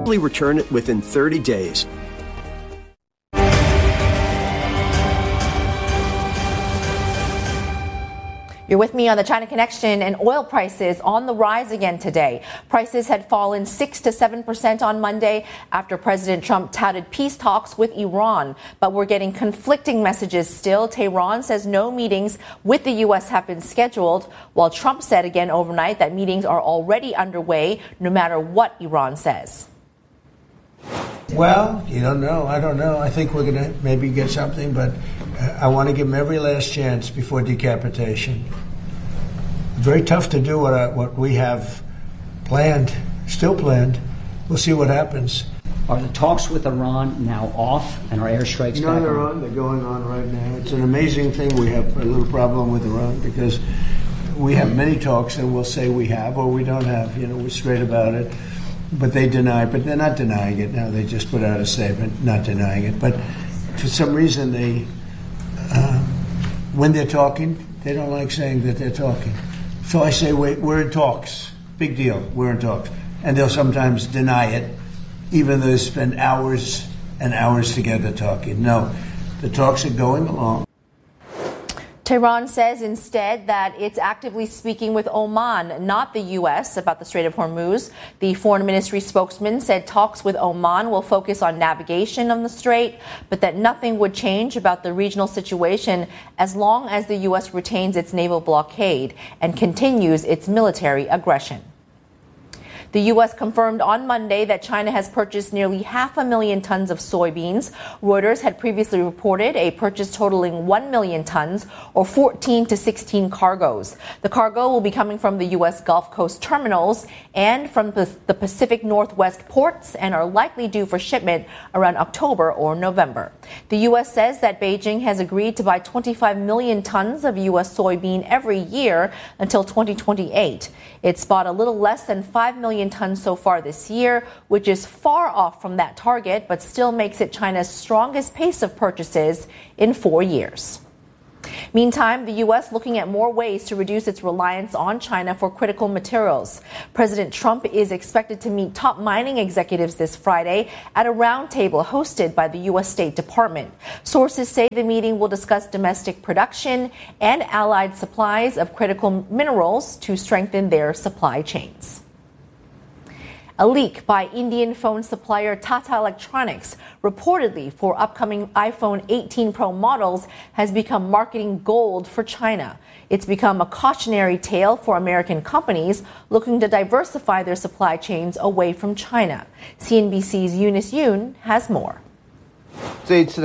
Return it within 30 days. You're with me on the China Connection, and oil prices on the rise again today. Prices had fallen 6 to 7% on Monday after President Trump touted peace talks with Iran. But we're getting conflicting messages still. Tehran says no meetings with the U.S. have been scheduled, while Trump said again overnight that meetings are already underway, no matter what Iran says. Well, you don't know. I don't know. I think we're going to maybe get something, but I want to give them every last chance before decapitation. Very tough to do what we have planned, still planned. We'll see what happens. Are the talks with Iran now off and are airstrikes back on? They're on. They're going on right now. It's an amazing thing. We have a little problem with Iran because we have many talks and we'll say we have or we don't have. You know, we're straight about it. But they deny, but they're not denying it now. They just put out a statement not denying it. But for some reason, they, when they're talking, they don't like saying that they're talking. So I say, wait, we're in talks. Big deal, we're in talks. And they'll sometimes deny it, even though they spend hours and hours together talking. No, the talks are going along. Tehran says instead that it's actively speaking with Oman, not the U.S., about the Strait of Hormuz. The foreign ministry spokesman said talks with Oman will focus on navigation on the strait, but that nothing would change about the regional situation as long as the U.S. retains its naval blockade and continues its military aggression. The U.S. confirmed on Monday that China has purchased nearly 500,000 tons of soybeans. Reuters had previously reported a purchase totaling 1 million tons, or 14 to 16 cargoes. The cargo will be coming from the U.S. Gulf Coast terminals and from the Pacific Northwest ports and are likely due for shipment around October or November. The U.S. says that Beijing has agreed to buy 25 million tons of U.S. soybean every year until 2028. It's bought a little less than 5 million tons so far this year, which is far off from that target, but still makes it China's strongest pace of purchases in 4 years. Meantime, the U.S. looking at more ways to reduce its reliance on China for critical materials. President Trump is expected to meet top mining executives this Friday at a roundtable hosted by the U.S. State Department. Sources say the meeting will discuss domestic production and allied supplies of critical minerals to strengthen their supply chains. A leak by Indian phone supplier Tata Electronics, reportedly for upcoming iPhone 18 Pro models, has become marketing gold for China. It's become a cautionary tale for American companies looking to diversify their supply chains away from China. CNBC's Eunice Yoon has more. Chinese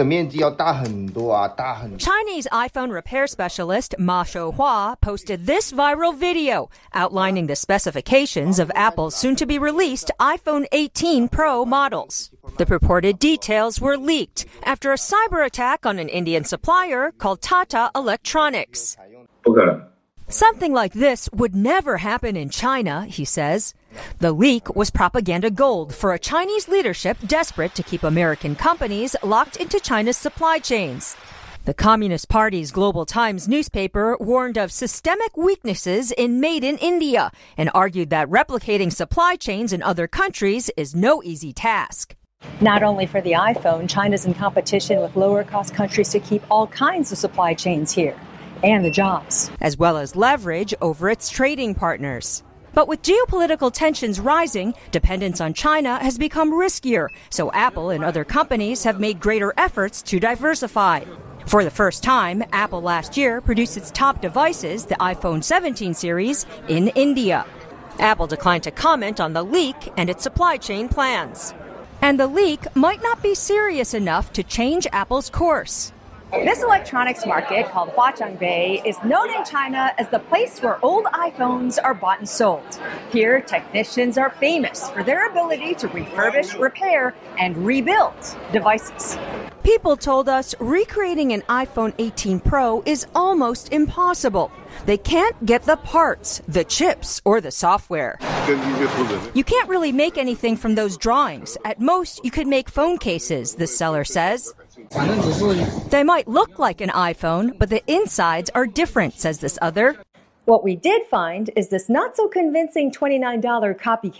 iPhone repair specialist Ma Shouhua posted this viral video outlining the specifications of Apple's soon-to-be-released iPhone 18 Pro models. The purported details were leaked after a cyber attack on an Indian supplier called Tata Electronics. Something like this would never happen in China, he says. The leak was propaganda gold for a Chinese leadership desperate to keep American companies locked into China's supply chains. The Communist Party's Global Times newspaper warned of systemic weaknesses in Made in India and argued that replicating supply chains in other countries is no easy task. Not only for the iPhone, China's in competition with lower-cost countries to keep all kinds of supply chains here and the jobs, as well as leverage over its trading partners. But with geopolitical tensions rising, dependence on China has become riskier, so Apple and other companies have made greater efforts to diversify. For the first time, Apple last year produced its top devices, the iPhone 17 series, in India. Apple declined to comment on the leak and its supply chain plans. And the leak might not be serious enough to change Apple's course. This electronics market, called Huaqiangbei, is known in China as the place where old iPhones are bought and sold. Here, technicians are famous for their ability to refurbish, repair, and rebuild devices. People told us recreating an iPhone 18 Pro is almost impossible. They can't get the parts, the chips, or the software. You can't really make anything from those drawings. At most, you could make phone cases, the seller says. They might look like an iPhone, but the insides are different, says this other. What we did find is this not-so-convincing $29 copycat.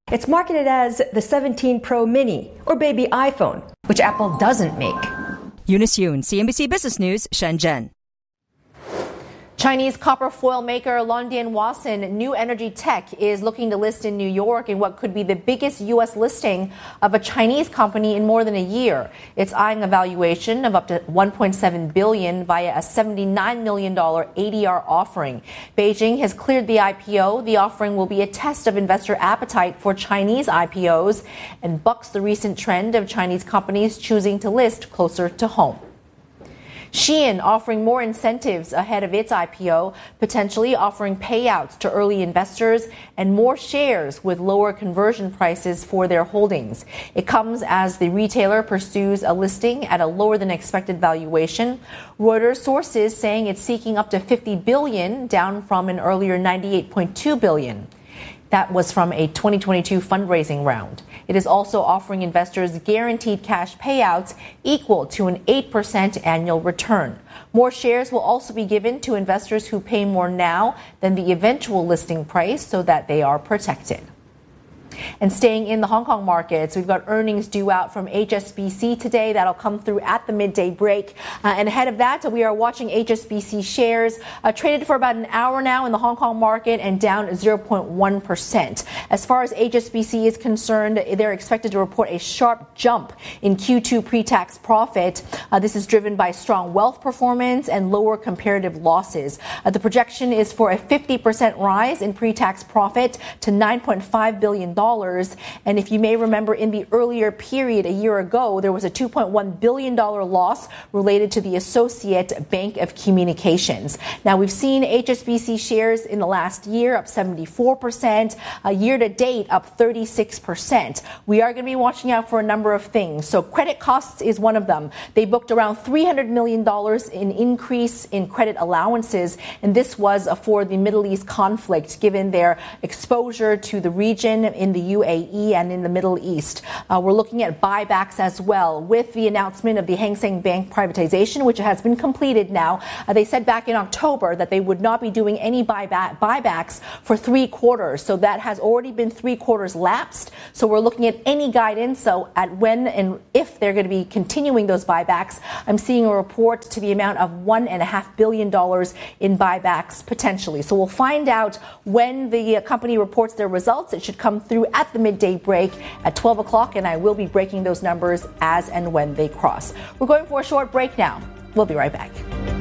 It's marketed as the 17 Pro Mini, or baby iPhone, which Apple doesn't make. Eunice Yoon, CNBC Business News, Shenzhen. Chinese copper foil maker Londian Wasan New Energy Tech is looking to list in New York in what could be the biggest U.S. listing of a Chinese company in more than a year. It's eyeing a valuation of up to $1.7 billion via a $79 million ADR offering. Beijing has cleared the IPO. The offering will be a test of investor appetite for Chinese IPOs and bucks the recent trend of Chinese companies choosing to list closer to home. Shein offering more incentives ahead of its IPO, potentially offering payouts to early investors and more shares with lower conversion prices for their holdings. It comes as the retailer pursues a listing at a lower than expected valuation. Reuters sources saying it's seeking up to $50 billion, down from an earlier $98.2 billion. That was from a 2022 fundraising round. It is also offering investors guaranteed cash payouts equal to an 8% annual return. More shares will also be given to investors who pay more now than the eventual listing price so that they are protected. And staying in the Hong Kong markets, we've got earnings due out from HSBC today. That'll come through at the midday break. And ahead of that, we are watching HSBC shares traded for about an hour now in the Hong Kong market and down 0.1%. As far as HSBC is concerned, they're expected to report a sharp jump in Q2 pre-tax profit. This is driven by strong wealth performance and lower comparative losses. The projection is for a 50% rise in pre-tax profit to $9.5 billion. And if you may remember, in the earlier period a year ago, there was a $2.1 billion loss related to the Associate Bank of Communications. Now, we've seen HSBC shares in the last year up 74%, year to date up 36%. We are going to be watching out for a number of things. So credit costs is one of them. They booked around $300 million in increase in credit allowances, and this was for the Middle East conflict, given their exposure to the region in the UAE and in the Middle East. We're looking at buybacks as well. With the announcement of the Hang Seng Bank privatization, which has been completed now, they said back in October that they would not be doing any buybacks for 3 quarters. So that has already been 3 quarters lapsed. So we're looking at any guidance at when and if they're going to be continuing those buybacks. I'm seeing a report to the amount of $1.5 billion in buybacks potentially. So we'll find out when the company reports their results. It should come through at the midday break at 12 o'clock, and I will be breaking those numbers as and when they cross. We're going for a short break now. We'll be right back.